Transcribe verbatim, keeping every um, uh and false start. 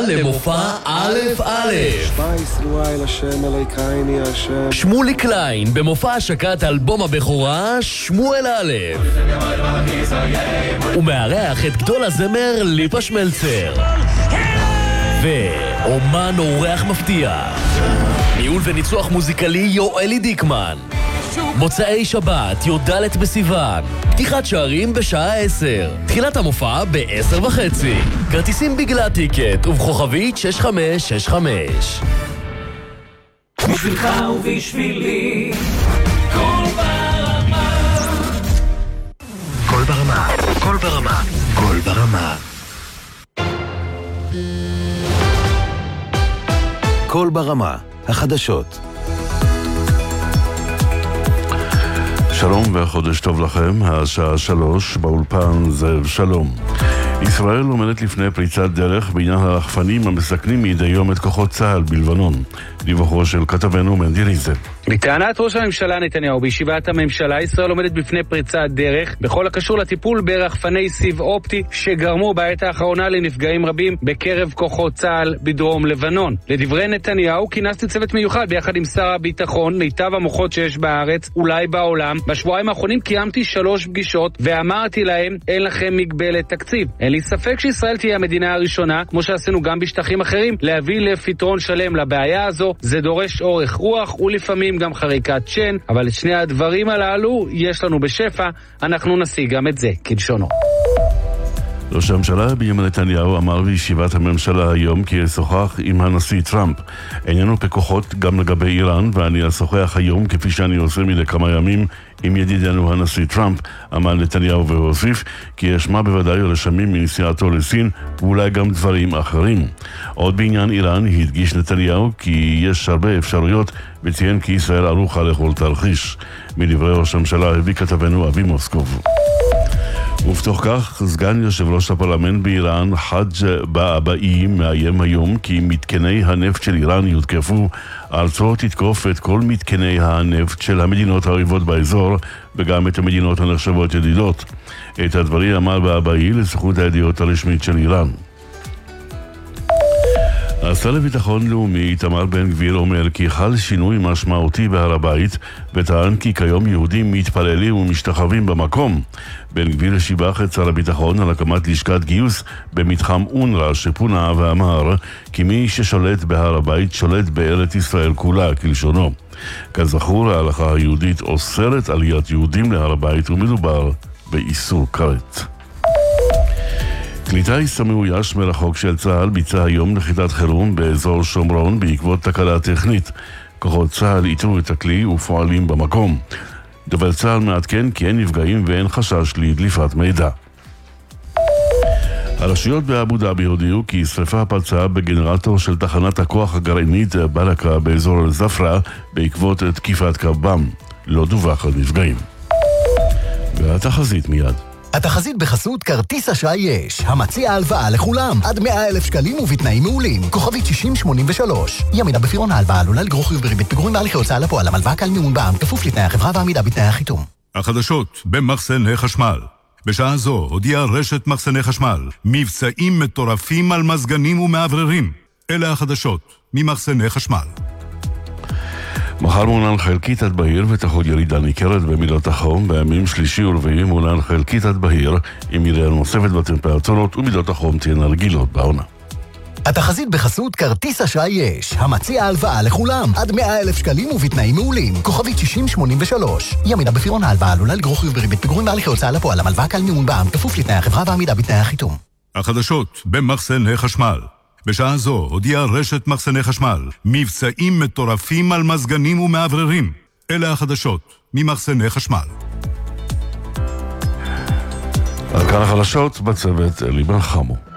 למופע א' א'. שמע ישראל השם אלוהינו השם. שמולי קליין במופע השקת אלבום הבכורה שמואל א'. ומארח את גדול הזמר ליפה שמלצר. ואומן אורח מפתיע. ניהול וניצוח מוזיקלי יואלי דיקמן. מוצאי שבת, י"ד בסיוון. פתיחת שערים בשעה עשר. תחילת המופע ב-עשר וחצי. כרטיסים בגלל טיקט ובכוכבית שש חמש שש חמש. בשבילך ובשבילי קול ברמה. קול ברמה, קול ברמה, קול ברמה. קול ברמה, החדשות. שלום וחודש טוב לכם, השעה שלוש, באולפן זאב שלום. ישראל עומדת לפני פריצת דרך בעניין הרחפנים המסכנים מדי יום את כוחות צה"ל בלבנון. דיווחו של כתבנו מנדי ריזה. לטענת ראש הממשלה נתניהו בישיבת הממשלה, ישראל עומדת בפני פריצת דרך בכל הקשור לטיפול ברחפני סיב אופטי שגרמו בעת האחרונה לנפגעים רבים בקרב כוחות צה"ל בדרום לבנון. לדברי נתניהו, כינסתי צוות מיוחד ביחד עם שר הביטחון, מיטב המוחות שיש בארץ, אולי בעולם. בשבועיים האחרונים קיימתי שלוש פגישות ואמרתי להם, אין לכם מגבלת תקציב. אין לי ספק שישראל תהיה המדינה הראשונה, כמו שעשינו גם בשטחים אחרים, להביא לפתרון שלם לבעיה הזו. זה דורש אורך רוח ולפעמים גם חריקת שן, אבל את שני הדברים הללו יש לנו בשפע, אנחנו נשיג גם את זה, כלשונו. ראש הממשלה בנימין נתניהו אמר בישיבת הממשלה היום כי ישוחח עם הנשיא טראמפ. עניינו פקוחות גם לגבי איראן, ואני אשוחח היום כפי שאני עושה מדי כמה ימים עם ידידנו הנשיא טראמפ, אמר נתניהו והוסיף כי יש מה בוודאי רשמים מנסיעתו לסין ואולי גם דברים אחרים. עוד בעניין איראן הדגיש נתניהו כי יש הרבה אפשרויות וציין כי ישראל ערוכה לכל תרחיש. מדברי ראש הממשלה הביא כתבנו אבי מוסקוב. ובתוך כך, סגן יושב ראש הפרלמנט באיראן, חאג' בעבאי, מאיים היום כי מתקני הנפט של איראן יודקפו. ארצו תתקוף את כל מתקני הנפט של המדינות האויבות באזור, וגם את המדינות הנחשבות ידידות. את הדברים אמר בעבאי לסוכנות הידיעות הרשמית של איראן. השר לביטחון לאומי איתמר בן גביר אומר כי חל שינוי משמעותי בהר הבית, וטען כי כיום יהודים מתפללים ומשתחווים במקום. בן גביר שיבח את שר הביטחון על הקמת לשכת גיוס במתחם אונר"א שפונה, ואמר כי מי ששולט בהר הבית שולט בארץ ישראל כולה, כלשונו. כזכור, ההלכה היהודית אוסרת עליית יהודים להר הבית ומדובר באיסור כרת. כלי טיס המאויש מרחוק של צה"ל ביצע היום נחיתת חירום באזור שומרון בעקבות תקלה טכנית. כוחות צה"ל איתרו את הכלי ופועלים במקום. דובר צה"ל מעדכן כי אין נפגעים ואין חשש לדליפת מידע. הרשויות באבו דאבי הודיעו כי שריפה פרצה בגנרטור של תחנת הכוח הגרעינית בלקה באזור זפרה בעקבות תקיפת קרבם. לא דווח על נפגעים. והתחזית מיד. התחזית בחסות כרטיס אשראי יש, המציע הלוואה לכולם, עד מאה אלף שקלים ובתנאים מעולים, כוכבית שישים שמונים ושלוש. ימינה בפירעון ההלוואה עלולה לגרור חיוב בריבית פיגורים בהליכי הוצאה לפועל, המלוואה קל מימון בע"מ, כפוף לתנאי החברה ועמידה בתנאי החיתום. החדשות במחסני חשמל. בשעה זו הודיעה רשת מחסני חשמל, מבצעים מטורפים על מזגנים ומעבררים. אלה החדשות ממחסני חשמל. מחר מעונן חלקית עד בהיר ותחול ירידה ניכרת במילות החום. בימים שלישי ורביעי מעונן חלקית עד בהיר עם ירידה נוספת בטמפרטורות, ומילות החום תהיינה רגילות בעונה. התחזית בחסות כרטיס אשראי יש, המציע הלוואה לכולם, עד מאה אלף שקלים ובתנאים מעולים, כוכבית שישים שמונים ושלוש. ימינה בפירעון ההלוואה עלולה לגרור חיוב בריבית פיגורים בהליכי הוצאה לפועל, המלוואה קל מימון בע"מ, כפוף לתנאי החברה ועמידה בתנאי החיתום. החדשות במחסני חשמל. בשעה זו הודיעה רשת מחסני חשמל, מבצעים מטורפים על מזגנים ומעבררים. אלה החדשות ממחסני חשמל. על כאן החדשות בצוות אלי בן חמו.